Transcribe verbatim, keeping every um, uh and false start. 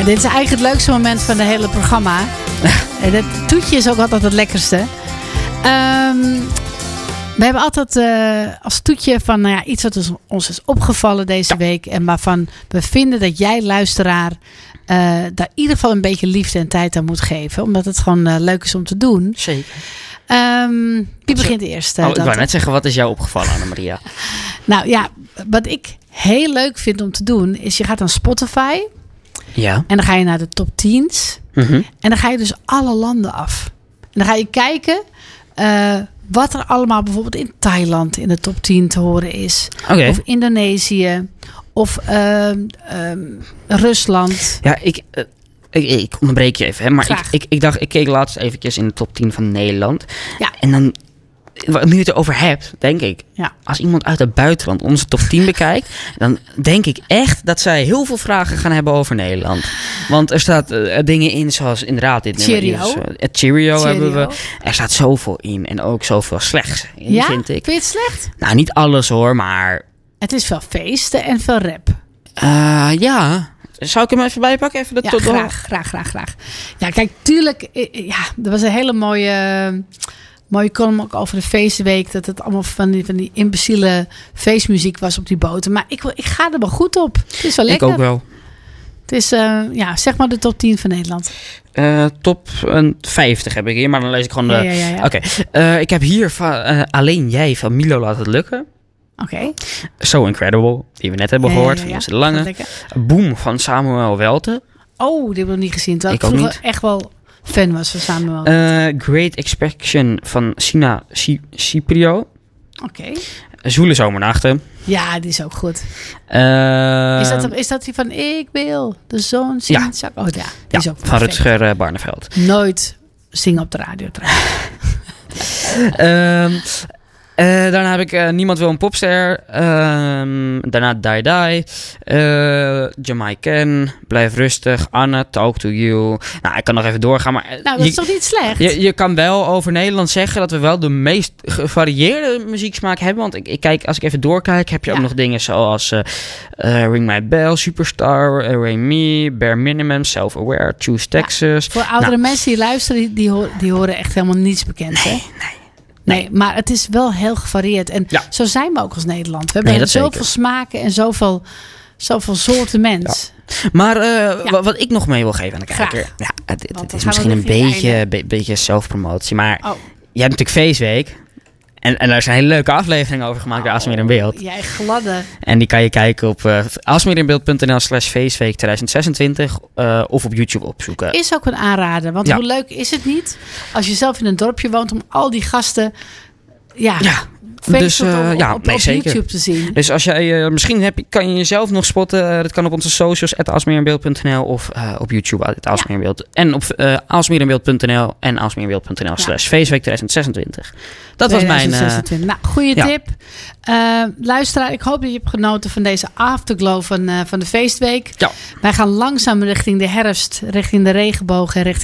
Ja, dit is eigenlijk het leukste moment van het hele programma. Het toetje is ook altijd het lekkerste. Um, we hebben altijd uh, als toetje van nou ja, iets wat ons is opgevallen deze ja. week. En waarvan we vinden dat jij, luisteraar, uh, daar in ieder geval een beetje liefde en tijd aan moet geven. Omdat het gewoon uh, leuk is om te doen. Zeker. Um, wie begint eerst? Uh, oh, ik wou net zeggen, wat is jou opgevallen, Annemaria? Nou ja, wat ik heel leuk vind om te doen, is je gaat naar Spotify. Ja. En dan ga je naar de top tien's. Mm-hmm. En dan ga je dus alle landen af. En dan ga je kijken uh, wat er allemaal bijvoorbeeld in Thailand in de top tien te horen is. Okay. Of Indonesië. Of uh, um, Rusland. Ja, ik... Uh... Ik, ik onderbreek je even, hè, maar ik, ik, ik dacht, ik keek laatst eventjes in de top tien van Nederland. Ja. En dan, nu je het erover hebt, denk ik, ja. als iemand uit het buitenland onze top tien bekijkt, dan denk ik echt dat zij heel veel vragen gaan hebben over Nederland. Want er staat uh, dingen in, zoals inderdaad dit Cheerio. nummer. Dus, uh, het Cheerio, Cheerio hebben we. Er staat zoveel in en ook zoveel slechts in, ja? vind ik. Vind je het slecht? Nou, niet alles hoor, maar... Het is veel feesten en veel rap. Uh, ja... Zou ik hem even bijpakken? Even de ja, tot graag, graag, graag, graag. Ja, kijk, tuurlijk... Ja, er was een hele mooie... mooie column ook over de feestweek. Dat het allemaal van die, van die imbeciele feestmuziek was op die boten. Maar ik, ik ga er wel goed op. Het is wel lekker. Ik ook wel. Het is, uh, ja, zeg maar de top tien van Nederland. Uh, top uh, vijftig heb ik hier, maar dan lees ik gewoon de... Ja, ja, ja, ja. Oké, okay. uh, ik heb hier van, uh, Alleen Jij van Milo Laat Het Lukken. Oké. Okay. So Incredible, die we net hebben ja, gehoord. Ja, ja, ja. Van de Lange. Boom van Samuel Welte. Oh, die heb ik nog niet gezien. Terwijl ik ik ook vroeger niet. echt wel fan was van Samuel. Uh, Great Expectation van Sina Ciprio. Oké. Okay. Zoele Zomernachten. Ja, die is ook goed. Uh, is, dat, is dat die van Ik wil de zon zien? Ja. Oh ja, die ja, is ook van Rutger uh, Barneveld. Nooit zingen op de radio trouwens. um, Uh, daarna heb ik uh, Niemand Wil een Popster. Um, daarna Die Die. Uh, Jamaican. Blijf Rustig. Anne. Talk to You. Nou, ik kan nog even doorgaan. Maar, nou, dat je, is toch niet slecht? Je, je kan wel over Nederland zeggen dat we wel de meest gevarieerde muzieksmaak hebben. Want ik, ik kijk, als ik even doorkijk, heb je ja. ook nog dingen zoals uh, uh, Ring My Bell, Superstar, uh, Ray Me, Bare Minimum, Self-Aware, Choose Texas. Ja, voor oudere nou, mensen die luisteren, die, die, horen, die horen echt helemaal niets bekend. Nee, hè? nee. Nee, maar het is wel heel gevarieerd. En ja. zo zijn we ook als Nederland. We hebben nee, zoveel zeker. smaken en zoveel, zoveel soorten mens. Ja. Maar uh, ja. wat ik nog mee wil geven aan de kijker. Ja, het, het, het is misschien een beetje, be, beetje zelfpromotie. Maar oh. jij hebt natuurlijk Feestweek. En, en daar is een hele leuke aflevering over gemaakt bij oh, Aalsmeer in Beeld. Jij gladde. En die kan je kijken op uh, aalsmeerinbeeld.nl slash feestweek twintig zesentwintig uh, of op YouTube opzoeken. Is ook een aanrader. Want ja. hoe leuk is het niet als je zelf in een dorpje woont om al die gasten... Ja, ja. Dus uh, op, ja, op, nee, op zeker. YouTube te zien. Dus als jij, uh, misschien heb, kan je jezelf nog spotten. Uh, dat kan op onze socials, at aalsmeerinbeeld punt n l of uh, op YouTube, at aalsmeerinbeeld. Ja. En op uh, aalsmeerinbeeld punt n l en aalsmeerinbeeld punt n l slash feestweek twintig zesentwintig. Dat was mijn... Uh, nou, goede ja. tip. Uh, luisteraar, ik hoop dat je hebt genoten van deze afterglow van, uh, van de feestweek. Ja. Wij gaan langzaam richting de herfst, richting de regenboog en richting